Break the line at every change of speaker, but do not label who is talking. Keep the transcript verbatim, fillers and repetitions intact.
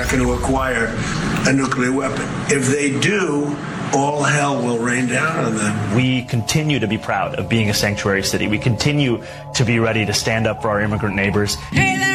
not going to acquire a nuclear weapon. If they do, all hell will rain down on them.
We continue to be proud of being a sanctuary city. We continue to be ready to stand up for our immigrant neighbors.
Hey there.